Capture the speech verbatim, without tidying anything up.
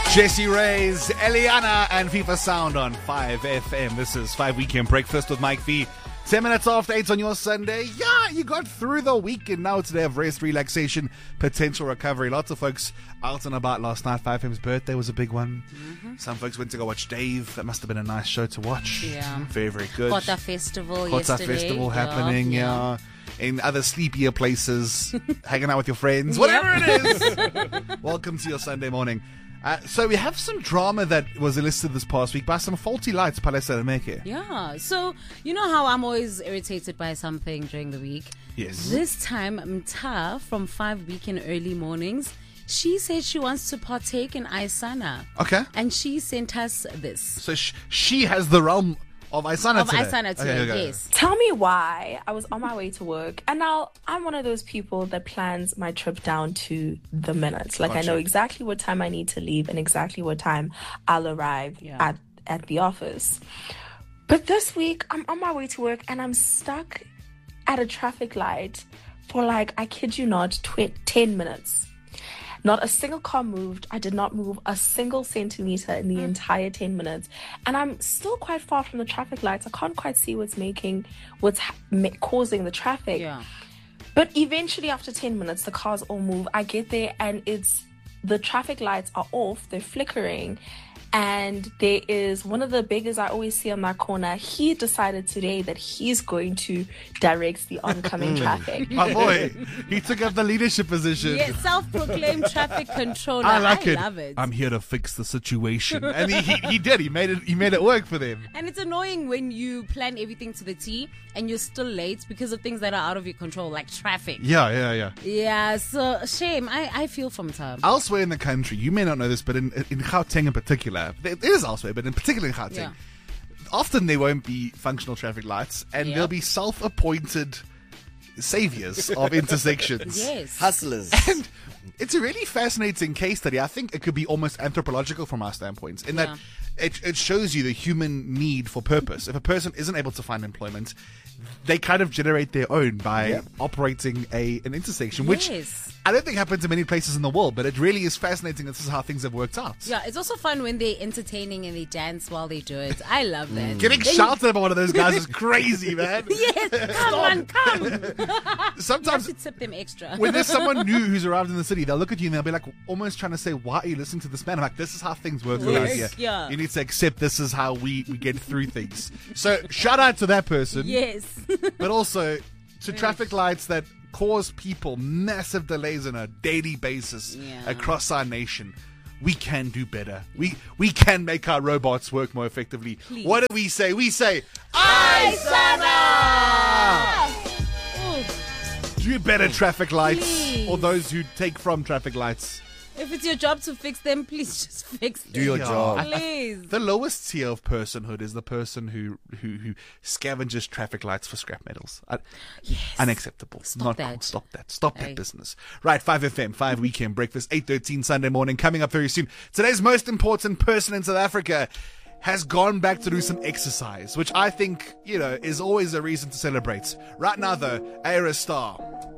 Jessie Reyes, Eliana, and FIFA Sound on five F M. This is five Weekend Breakfast with Mike V. Ten minutes after eight on your Sunday. Yeah, you got through the week, and now it's a day of rest, relaxation, potential recovery. Lots of folks out and about last night. five F M's birthday was a big one. Mm-hmm. Some folks went to go watch Dave. That must have been a nice show to watch. Yeah. Very, very good. Kota Festival Kota yesterday. Festival yeah. happening, yeah. yeah. In other sleepier places, hanging out with your friends, whatever it is. Welcome to your Sunday morning. Uh, so we have some drama that was elicited this past week by some faulty lights, Palesa Meke. Yeah. So, you know how I'm always irritated by something during the week? Yes. This time, Mta from five Weekend Early Mornings, she said she wants to partake in Isana. Okay. And she sent us this. So sh- she has the realm of Isana Of today. Isana today, Okay, okay. yes. Tell me why I was on my way to work, and now I'm one of those people that plans my trip down to the minutes. Like, Gotcha. I know exactly what time I need to leave and exactly what time I'll arrive Yeah. at, at the office. But this week, I'm on my way to work and I'm stuck at a traffic light for, like, I kid you not, tw- ten minutes. Not a single car moved. I did not move a single centimeter in the entire ten minutes. And I'm still quite far from the traffic lights. I can't quite see what's making, what's ha- ma- causing the traffic. Yeah. But eventually, after ten minutes, the cars all move. I get there and it's, the traffic lights are off. They're flickering. And there is one of the beggars I always see on that corner. He decided today that he's going to direct the oncoming traffic. My boy, he took up the leadership position. Yeah, self-proclaimed traffic controller. I like I it. love it. I'm here to fix the situation, and he, he he did. He made it. He made it work for them. And it's annoying when you plan everything to the T and you're still late because of things that are out of your control, like traffic. Yeah, yeah, yeah. Yeah, so shame. I, I feel from Tab. Elsewhere in the country, you may not know this, but in in Gauteng in particular, it is elsewhere, but in particular in Gauteng, Yeah. often there won't be functional traffic lights, and Yeah. there'll be self-appointed saviors of intersections. Yes. Hustlers. And it's a really fascinating case study. I think it could be almost anthropological from our standpoints, in that Yeah. it, it shows you the human need for purpose. If a person isn't able to find employment, they kind of generate their own by Yep. operating a an intersection, which Yes. I don't think happens in many places in the world, but it really is fascinating that this is how things have worked out. Yeah, it's also fun when they're entertaining and they dance while they do it. I love that. Getting Then you- shouted at by one of those guys is crazy, man. Yes, come on, come. You have Sometimes to tip them extra. when there's someone new who's arrived in the city, they'll look at you and they'll be like almost trying to say, why are you listening to this man? I'm like, this is how things work around Yes, here. yeah. You need to accept this is how we, we get through things. So shout out to that person, Yes. but also to traffic lights that cause people massive delays on a daily basis Yeah. across our nation. We can do better. We we can make our robots work more effectively. Please. What do we say? We say, Isana! Do better, traffic lights, Please. or those who take from traffic lights. If it's your job to fix them, please just fix them. Do your Yeah. job. Please. The lowest tier of personhood is the person who who, who scavenges traffic lights for scrap metals. Uh, Unacceptable. Stop Not that. cool. Stop that. Stop Hey. that business. Right, five F M, five Weekend Breakfast, eight thirteen Sunday morning, coming up very soon. Today's most important person in South Africa has gone back to do some exercise, which I think, you know, is always a reason to celebrate. Right now, though, Ayra Star.